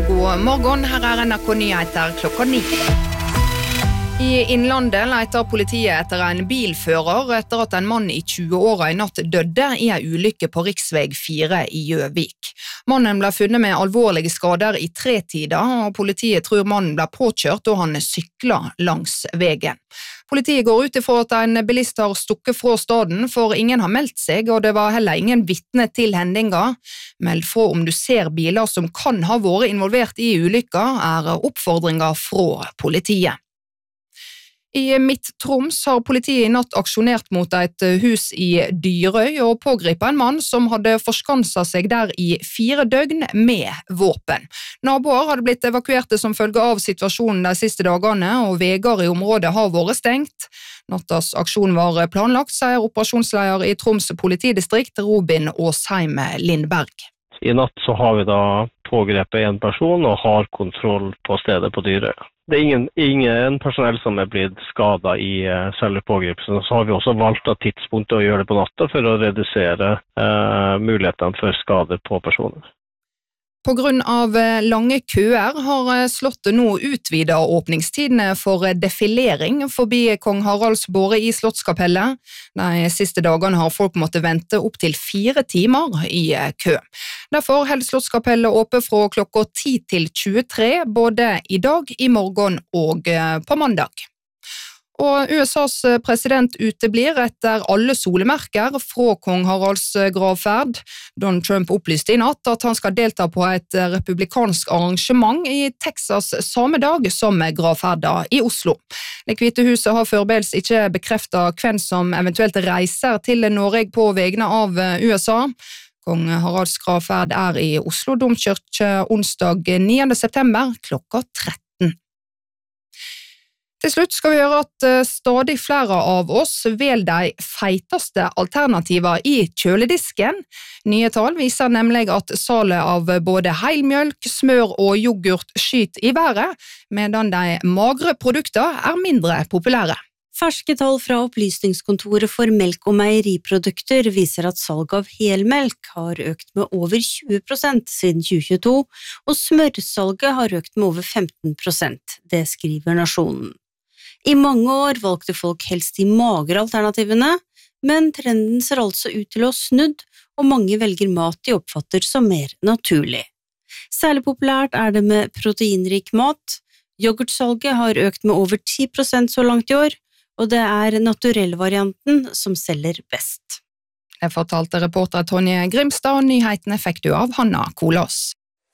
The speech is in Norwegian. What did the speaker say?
God morgen, her NRK Nyheter klokka 9. I Innlandet leter politiet etter en bilfører etter at en mann i 20-åra i natt døde i en ulykke på riksvei 4 i Gjøvik. Mannen ble funnet med alvorlige skader i 3-tida, og politiet tror mannen ble påkjørt da han sykla langs veien. Politiet går ut ifra at en bilist har stukket fra staden, for ingen har meldt seg, og det var heller ingen vitne til hendinga. Meld fra om du ser biler som kan ha vært involvert i ulykka, oppfordringer fra politiet. I Midt-Troms har politiet i natt aksjonert mot et hus i Dyrøy og pågripet en mann som hadde forskanset seg der i 4 døgn med våpen. Naboer hadde blitt evakuerte som følge av situasjonen de siste dagene, og veier i området har vært stengt. Nattas aksjon var planlagt, sier operasjonsleder i Troms politidistrikt Robin Åsheim Lindberg. I natt så har vi da pågrepet en person og har kontroll på stedet på Dyrøy. Det er ingen personell som er blitt skadet i selve pågripelsen. Så har vi også valgt av tidspunktet å gjøre det på natta for å redusere mulighetene for skade på personer. På grunn av lange køer har slottet nå utvidet åpningstidene for defilering forbi Kong Haralds båre i Slottskapellet. De siste dagene har folk måttet vente opp til 4 timer i kø. Derfor holder Slottskapellet åpent fra klokka 10 til 23, både i dag, i morgen og på mandag. Og USAs president uteblir etter alle solemerker fra kong Haralds gravferd. Donald Trump opplyste i natt at han skal delta på et republikansk arrangement i Texas samme dag som gravferda i Oslo. Det Hvite huset har foreløpig ikke bekreftet hvem som eventuelt reiser til Norge på vegne av USA. Kong Haralds gravferd i Oslo domkirke onsdag 9. september klokka 13. Til slutt skal vi høre at stadig flere av oss velger de feiteste alternativer i kjøledisken. Nye tall viser nemlig at salet av både heilmjølk, smør og yoghurt skyter i været, medan de magre produktene mindre populære. Ferske tall fra Opplysningskontoret for melk- og meieriprodukter viser at salg av helmelk har økt med over 20% siden 2022, og smørsalget har økt med over 15%, det skriver Nasjonen. I mange år valgte folk helst de magre alternativene, men trenden ser altså ut til å ha snudd, og mange velger mat de oppfatter som mer naturlig. Særlig populært det med proteinrik mat. Yoghurtsalget har økt med over 10% så langt i år, og det naturellvarianten som selger best. Det fortalte reporter Tonje Grimstad, og nyhetene fikk du av Hanna Kolås.